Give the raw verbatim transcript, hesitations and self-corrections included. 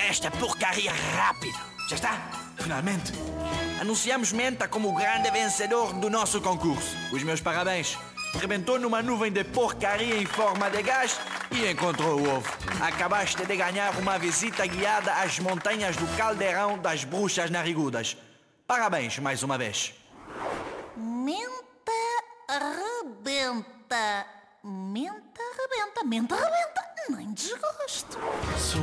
esta porcaria rápido. Já está? Finalmente. Anunciamos Menta como o grande vencedor do nosso concurso. Os meus parabéns. Rebentou numa nuvem de porcaria em forma de gás e encontrou o ovo. Acabaste de ganhar uma visita guiada às montanhas do Caldeirão das Bruxas Narigudas. Parabéns mais uma vez. Menta rebenta. Menta rebenta. Menta rebenta. Nem desgosto.